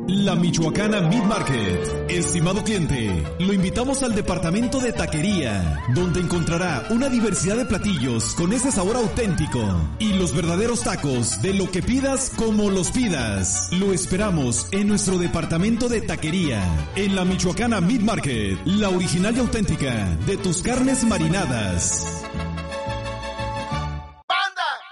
La Michoacana Meat Market. Estimado cliente, lo invitamos al departamento de taquería, donde encontrará una diversidad de platillos con ese sabor auténtico y los verdaderos tacos de lo que pidas como los pidas. Lo esperamos en nuestro departamento de taquería, en la Michoacana Meat Market, la original y auténtica de tus carnes marinadas.